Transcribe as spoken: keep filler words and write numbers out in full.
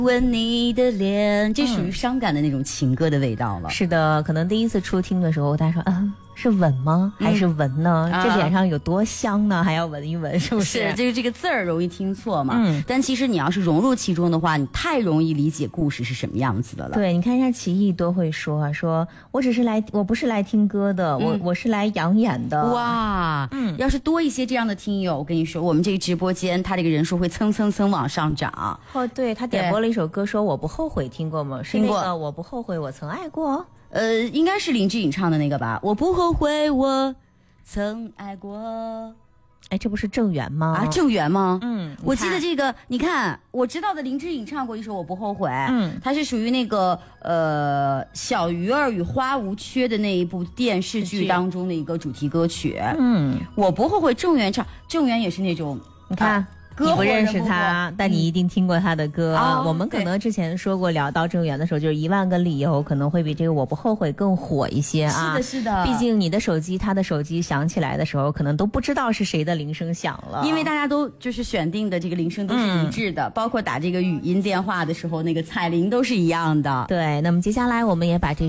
吻你的脸，这属于伤感的那种情歌的味道了。 是的，可能第一次初听的时候，大家说，嗯，是吻吗？还是闻呢？ 嗯、 这脸上有多香呢？还要闻一闻，是不是？ 是，就是这个字儿容易听错嘛。 嗯， 但其实你要是融入其中的话，你太容易理解故事是什么样子的了。 对，你看一下齐毅多会说啊，说我只是来，我不是来听歌的，嗯、我我是来养眼的。 哇， 嗯， 要是多一些这样的听友，我跟你说，我们这个直播间他这个人数会蹭蹭蹭往上涨。 哦，对，他点播了一首歌，说我不后悔，听过吗？ 听过， 是那个我不后悔，我曾爱过。 呃，应该是林志颖唱的那个吧？我不后悔，我曾爱过。 哎，这不是郑源吗？ 啊，郑源吗？ 嗯， 我记得这个，你看，我知道的林志颖唱过一首《我不后悔》， 嗯， 它是属于那个呃《小鱼儿与花无缺》的那一部电视剧当中的一个主题歌曲。 嗯， 我不后悔，郑源唱，郑源也是那种， 你看。啊你不认识他，但你一定听过他的歌。嗯、我们可能之前说过，聊到郑源的时候，就是一万个理由可能会比这个我不后悔更火一些啊。 是的，是的。 毕竟你的手机，他的手机响起来的时候，可能都不知道是谁的铃声响了。 因为大家都就是选定的这个铃声都是一致的，嗯、包括打这个语音电话的时候，那个彩铃都是一样的。 对，那么接下来我们也把这